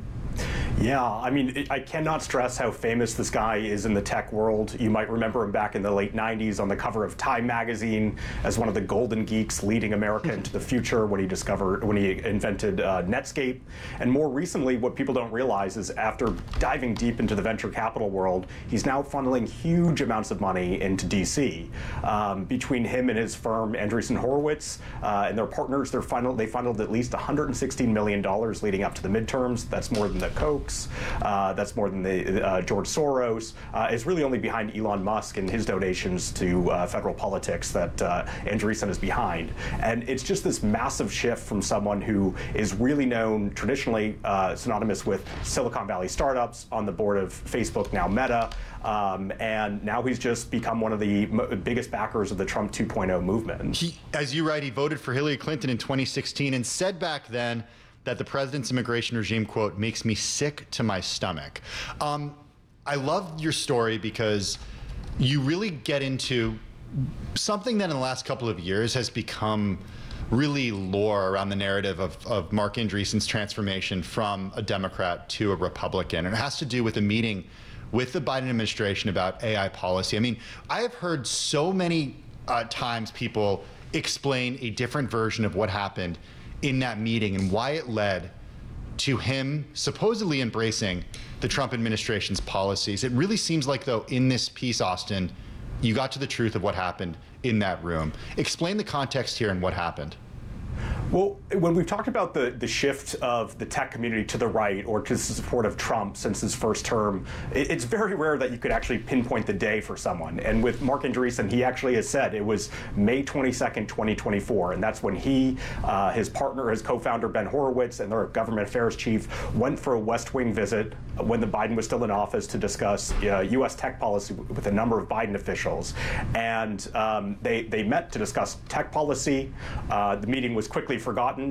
Yeah, I mean, I cannot stress how famous this guy is in the tech world. You might remember him back in the late nineties on the cover of Time magazine as one of the golden geeks leading America into the future when he discovered, when he invented uh, Netscape. And more recently, what people don't realize is after diving deep into the venture capital world, he's now funneling huge amounts of money into D C. Um, between him and his firm, Andreessen Horowitz, uh, and their partners, they're funneled, they funneled at least one hundred sixteen million dollars leading up to the midterms. That's more than the Koch. Uh, that's more than the uh, George Soros. Uh, is really only behind Elon Musk and his donations to uh, federal politics that uh, Andreessen is behind. And it's just this massive shift from someone who is really known traditionally uh, synonymous with Silicon Valley startups, on the board of Facebook, now Meta. Um, and now he's just become one of the m- biggest backers of the Trump two point oh movement. He, as you write, he voted for Hillary Clinton in twenty sixteen and said back then that the president's immigration regime, quote, makes me sick to my stomach. Um, I love your story because you really get into something that in the last couple of years has become really lore around the narrative of, of Marc Andreessen's transformation from a Democrat to a Republican. And it has to do with a meeting with the Biden administration about A I policy. I mean, I have heard so many uh, times people explain a different version of what happened in that meeting and why it led to him supposedly embracing the Trump administration's policies. It really seems like, though, in this piece, Austin, you got to the truth of what happened in that room. Explain the context here and what happened. Well, when we've talked about the, the shift of the tech community to the right or to the support of Trump since his first term, it, it's very rare that you could actually pinpoint the day for someone. And with Marc Andreessen, he actually has said it was May twenty-second, twenty twenty-four. And that's when he, uh, his partner, his co-founder, Ben Horowitz, and their government affairs chief went for a West Wing visit when the Biden was still in office to discuss uh, U S tech policy with a number of Biden officials. And um, they, they met to discuss tech policy. Uh, the meeting was quickly forgotten.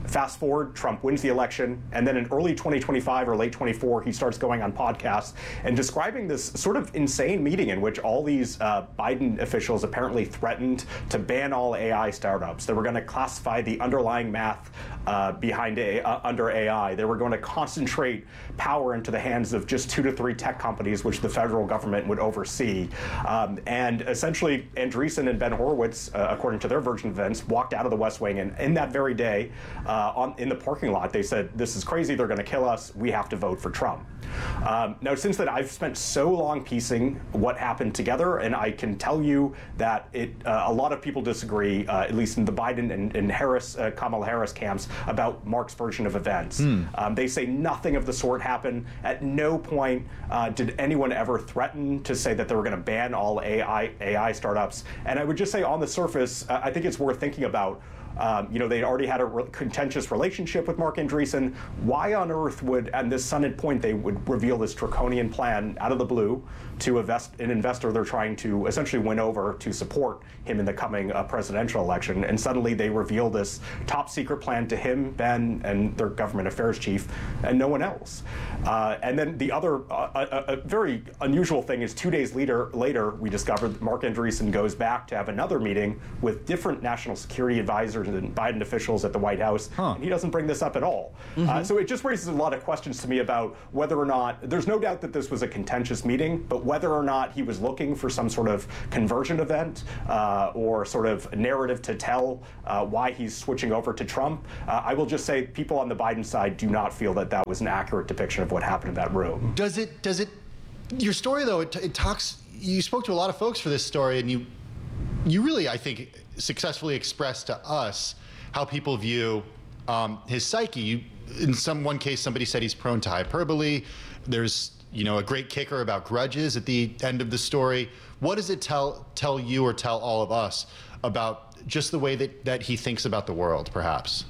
Fast forward, Trump wins the election, and then in early twenty twenty-five or late twenty-four, he starts going on podcasts and describing this sort of insane meeting in which all these uh, Biden officials apparently threatened to ban all A I startups. They were going to classify the underlying math uh, behind a, uh, under A I. They were going to concentrate power into the hands of just two to three tech companies, which the federal government would oversee. Um, and essentially, Andreessen and Ben Horowitz, uh, according to their version of events, walked out of the West Wing, and in that very day, Uh, on, in the parking lot, they said, this is crazy, they're going to kill us, we have to vote for Trump. Um, now, since then, I've spent so long piecing what happened together, and I can tell you that it, uh, a lot of people disagree, uh, at least in the Biden and, and Harris, uh, Kamala Harris camps, about Mark's version of events. Hmm. Um, they say nothing of the sort happened. At no point uh, did anyone ever threaten to say that they were going to ban all A I, A I startups. And I would just say on the surface, uh, I think it's worth thinking about. Um, you know, they'd already had a re- contentious relationship with Mark Andreessen. Why on earth would, at this sudden point, they would reveal this draconian plan out of the blue to invest an investor they're trying to essentially win over to support him in the coming uh, presidential election? And suddenly they reveal this top secret plan to him, Ben, and their government affairs chief, and no one else. Uh, and then the other uh, a, a very unusual thing is two days later, later we discovered that Mark Andreessen goes back to have another meeting with different national security advisors and Biden officials at the White House, huh. and he doesn't bring this up at all. Mm-hmm. Uh, so it just raises a lot of questions to me about whether or not, there's no doubt that this was a contentious meeting, but whether or not he was looking for some sort of conversion event uh, or sort of narrative to tell uh, why he's switching over to Trump. Uh, I will just say people on the Biden side do not feel that that was an accurate depiction of what happened in that room. Does it, does it, your story though, it, it talks, you spoke to a lot of folks for this story, and you, you really, I think, successfully expressed to us how people view um, his psyche. You, in some one case, somebody said he's prone to hyperbole. There's, you know, a great kicker about grudges at the end of the story. What does it tell tell you or tell all of us about just the way that, that he thinks about the world, perhaps?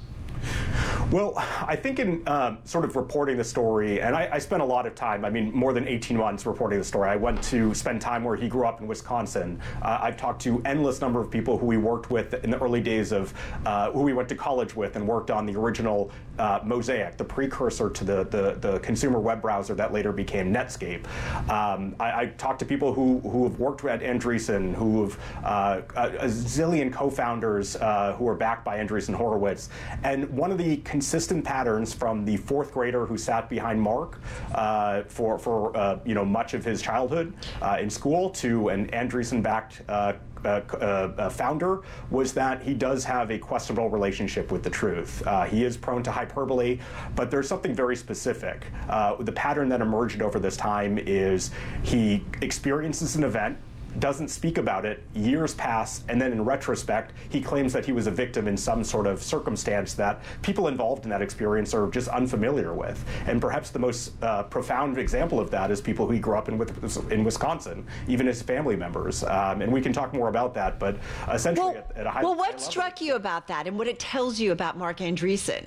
Well, I think in um, sort of reporting the story, and I, I spent a lot of time, I mean, more than eighteen months reporting the story. I went to spend time where he grew up in Wisconsin. Uh, I've talked to endless number of people who we worked with in the early days of, uh, who we went to college with and worked on the original uh, Mosaic, the precursor to the, the, the consumer web browser that later became Netscape. Um, I, I talked to people who, who have worked at Andreessen, who have uh, a, a zillion co-founders uh, who are backed by Andreessen Horowitz. And one of the consistent patterns from the fourth grader who sat behind Mark uh, for, for uh, you know, much of his childhood uh, in school to an Andreessen-backed uh, Uh, uh, founder was that he does have a questionable relationship with the truth. Uh, he is prone to hyperbole, but there's something very specific. Uh, the pattern that emerged over this time is he experiences an event, doesn't speak about it, years pass, and then in retrospect, he claims that he was a victim in some sort of circumstance that people involved in that experience are just unfamiliar with. And perhaps the most uh, profound example of that is people who he grew up in, with, in Wisconsin, even his family members. Um, and we can talk more about that, but essentially well, at, at a high Well, high what level, struck you about that and what it tells you about Mark Andreessen?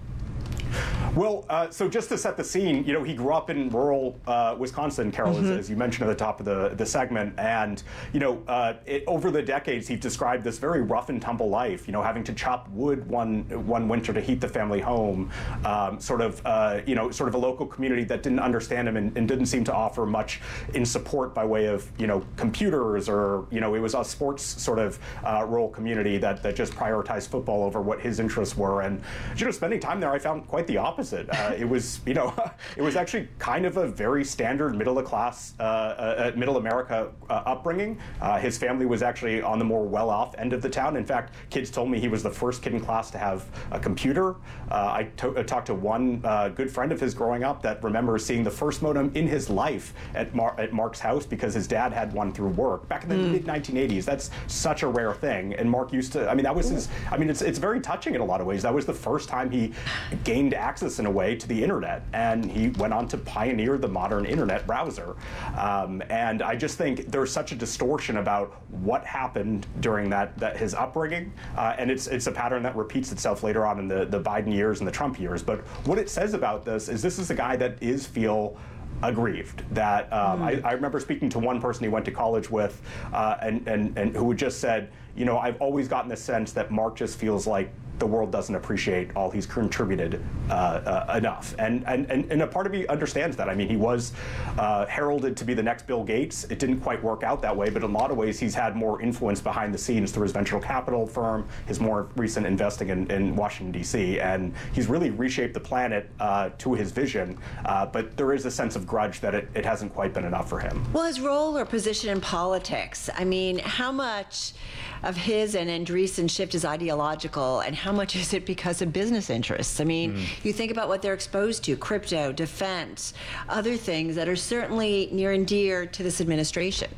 Well, uh, so just to set the scene, you know, he grew up in rural uh, Wisconsin, Carol, mm-hmm. as, as you mentioned at the top of the, the segment. And, you know, uh, it, over the decades, he's described this very rough and tumble life, you know, having to chop wood one one winter to heat the family home, um, sort of, uh, you know, sort of a local community that didn't understand him and, and didn't seem to offer much in support by way of, you know, computers or, you know, it was a sports sort of uh, rural community that, that just prioritized football over what his interests were. And, you know, spending time there, I found quite the opposite. Uh, it was, you know, it was actually kind of a very standard middle-class, uh, uh, middle America uh, upbringing. Uh, his family was actually on the more well-off end of the town. In fact, kids told me he was the first kid in class to have a computer. Uh, I, to- I talked to one uh, good friend of his growing up that remembers seeing the first modem in his life at, Mar- at Mark's house because his dad had one through work back in the mm. mid nineteen eighties. That's such a rare thing. And Mark used to, I mean, that was his, I mean, it's, it's very touching in a lot of ways. That was the first time he gained access in a way to the internet, and he went on to pioneer the modern internet browser. Um, and I just think there's such a distortion about what happened during that, that his upbringing, uh, and it's it's a pattern that repeats itself later on in the, the Biden years and the Trump years. But what it says about this is this is a guy that is feel aggrieved. That um, mm. I, I remember speaking to one person he went to college with, uh, and, and and who had just said, you know, I've always gotten the sense that Mark just feels like the world doesn't appreciate all he's contributed uh, uh, enough. And, and, and, and a part of me understands that. I mean, he was uh, heralded to be the next Bill Gates. It didn't quite work out that way, but in a lot of ways, he's had more influence behind the scenes through his venture capital firm, his more recent investing in, in Washington, D C, and he's really reshaped the planet uh, to his vision, uh, but there is a sense of grudge that it, it hasn't quite been enough for him. Well, his role or position in politics, I mean, how much of his and Andreessen shift is ideological, and how much is it because of business interests? I mean, mm. you think about what they're exposed to, crypto, defense, other things that are certainly near and dear to this administration.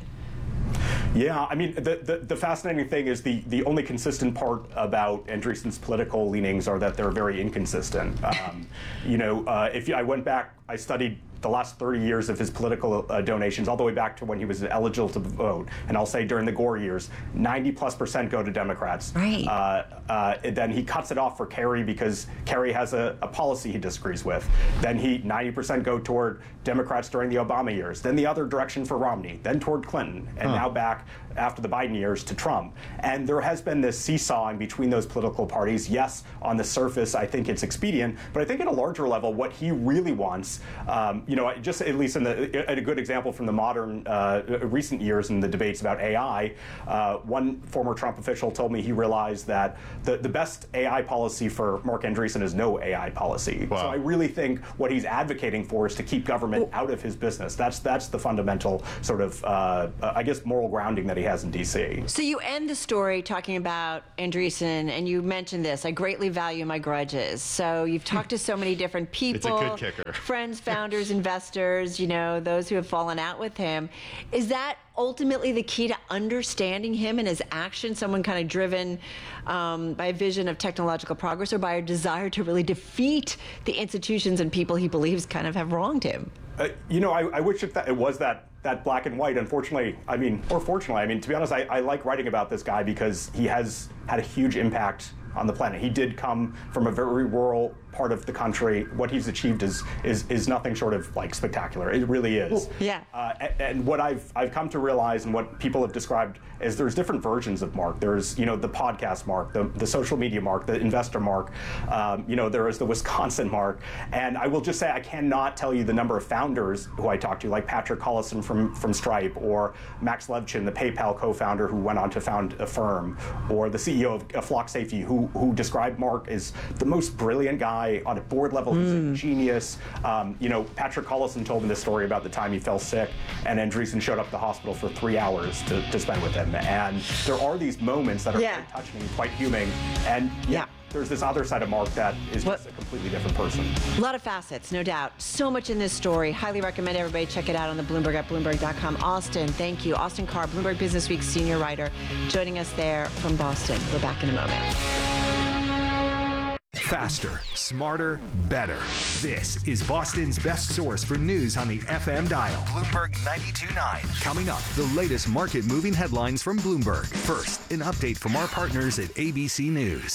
Yeah, I mean, the, the, the fascinating thing is the, the only consistent part about Andreessen's political leanings are that they're very inconsistent. Um, you know, uh, if I went back, I studied the last thirty years of his political uh, donations, all the way back to when he was eligible to vote. And I'll say during the Gore years, ninety plus percent go to Democrats. Right. Uh, uh, then he cuts it off for Kerry because Kerry has a, a policy he disagrees with. Then he ninety percent go toward Democrats during the Obama years. Then the other direction for Romney. Then toward Clinton. And huh. now back after the Biden years to Trump. And there has been this seesawing between those political parties. Yes, on the surface, I think it's expedient, but I think at a larger level, what he really wants, um, you know, just at least in the, a good example from the modern uh, recent years in the debates about A I, uh, one former Trump official told me he realized that the, the best A I policy for Mark Andreessen is no A I policy. Wow. So I really think what he's advocating for is to keep government out of his business. That's that's the fundamental sort of, uh, I guess, moral grounding that he has in D C. So you end the story talking about Andreessen, and you mentioned this, I greatly value my grudges. So you've talked to so many different people. It's a good kicker. Friends, founders, investors, you know, those who have fallen out with him. Is that ultimately the key to understanding him and his actions, someone kind of driven um, by a vision of technological progress or by a desire to really defeat the institutions and people he believes kind of have wronged him? Uh, you know, I, I wish it, that it was that that black and white. Unfortunately, I mean, or fortunately, I mean, to be honest, I, I like writing about this guy because he has had a huge impact on the planet. He did come from a very rural part of the country. What he's achieved is is is nothing short of like spectacular. It really is. Yeah. Uh, and, and what I've I've come to realize, and what people have described, is there's different versions of Mark. There's you know the podcast Mark, the the social media Mark, the investor Mark. Um, you know there is the Wisconsin Mark. And I will just say I cannot tell you the number of founders who I talked to, like Patrick Collison from from Stripe, or Max Levchin, the PayPal co-founder who went on to found Affirm, or the C E O of, of Flock Safety, who who described Mark as the most brilliant guy on a board level. He's mm. a genius. Um, you know, Patrick Collison told me this story about the time he fell sick, and Andreessen showed up at the hospital for three hours to, to spend with him. And there are these moments that are yeah. quite touching and quite human. And yeah, yeah. there's this other side of Mark that is what? just a completely different person. A lot of facets, no doubt. So much in this story. Highly recommend everybody check it out on the Bloomberg at Bloomberg dot com. Austin, thank you. Austin Carr, Bloomberg Business Week senior writer, joining us there from Boston. We're back in a moment. Faster, smarter, better. This is Boston's best source for news on the F M dial. Bloomberg ninety-two point nine. Coming up, the latest market-moving headlines from Bloomberg. First, an update from our partners at A B C News.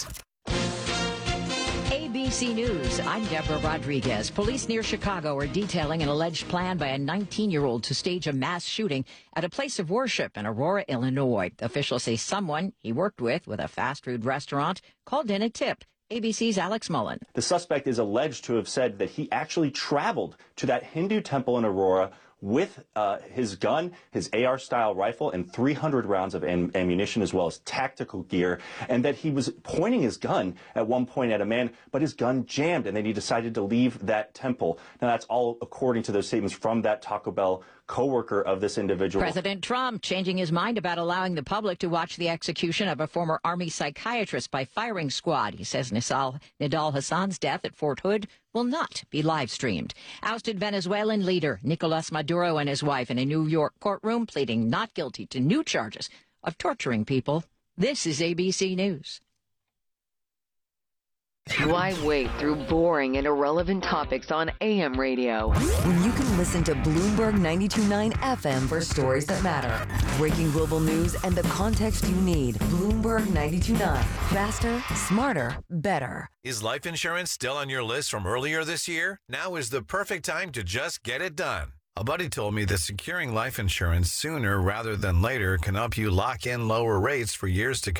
A B C News, I'm Deborah Rodriguez. Police near Chicago are detailing an alleged plan by a nineteen-year-old to stage a mass shooting at a place of worship in Aurora, Illinois. Officials say someone he worked with with a fast food restaurant called in a tip. A B C's Alex Mullen. The suspect is alleged to have said that he actually traveled to that Hindu temple in Aurora with uh, his gun, his A R-style rifle, and three hundred rounds of am- ammunition, as well as tactical gear, and that he was pointing his gun at one point at a man, but his gun jammed, and then he decided to leave that temple. Now, that's all according to those statements from that Taco Bell co-worker of this individual. President Trump changing his mind about allowing the public to watch the execution of a former Army psychiatrist by firing squad. He says Nidal, Nidal Hassan's death at Fort Hood will not be live-streamed. Ousted Venezuelan leader Nicolas Maduro and his wife in a New York courtroom pleading not guilty to new charges of torturing people. This is A B C News. Why wait through boring and irrelevant topics on A M radio when you can listen to Bloomberg ninety-two point nine F M for stories that matter? Breaking global news and the context you need. Bloomberg ninety-two point nine. Faster, smarter, better. Is life insurance still on your list from earlier this year? Now is the perfect time to just get it done. A buddy told me that securing life insurance sooner rather than later can help you lock in lower rates for years to come.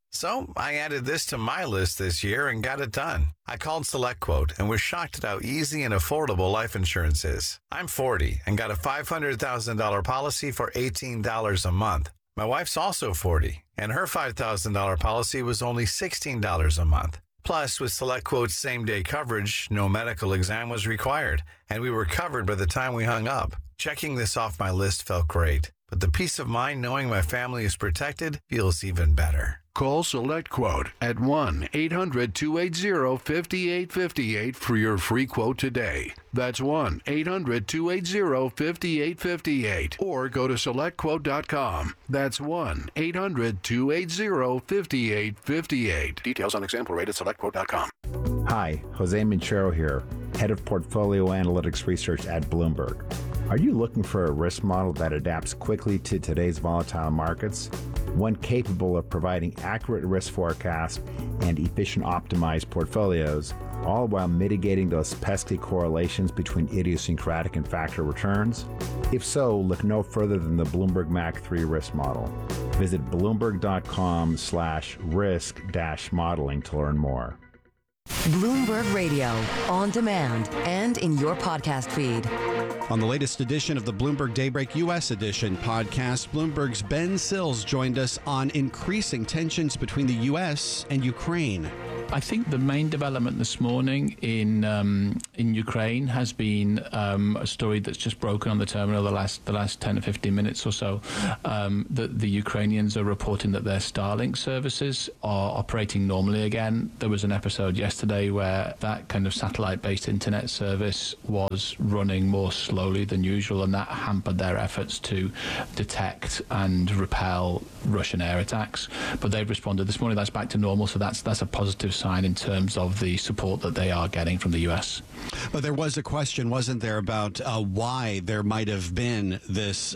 So I added this to my list this year and got it done. I called SelectQuote and was shocked at how easy and affordable life insurance is. I'm forty and got a five hundred thousand dollars policy for eighteen dollars a month. My wife's also forty, and her five thousand dollars policy was only sixteen dollars a month. Plus, with SelectQuote's same-day coverage, no medical exam was required, and we were covered by the time we hung up. Checking this off my list felt great, but the peace of mind knowing my family is protected feels even better. Call SelectQuote at one eight hundred two eight zero five eight five eight for your free quote today. That's one eight hundred two eight zero five eight five eight. Or go to select quote dot com. That's one eight hundred two eight zero five eight five eight. Details on example rate at select quote dot com. Hi, Jose Minchero here, Head of Portfolio Analytics Research at Bloomberg. Are you looking for a risk model that adapts quickly to today's volatile markets? One capable of providing accurate risk forecasts and efficient optimized portfolios, all while mitigating those pesky correlations between idiosyncratic and factor returns? If so, look no further than the Bloomberg M A C three risk model. Visit bloomberg.com slash risk dash modeling to learn more. Bloomberg Radio, on demand and in your podcast feed. On the latest edition of the Bloomberg Daybreak U S Edition podcast, Bloomberg's Ben Sills joined us on increasing tensions between the U S and Ukraine. I think the main development this morning in um, in Ukraine has been um, a story that's just broken on the terminal the last the last ten or fifteen minutes or so. Um, the, the Ukrainians are reporting that their Starlink services are operating normally again. There was an episode yesterday where that kind of satellite-based internet service was running more slowly than usual, and that hampered their efforts to detect and repel Russian air attacks. But they've responded this morning. That's back to normal, so that's that's a positive sign in terms of the support that they are getting from the U S. But there was a question, wasn't there, about uh, why there might have been this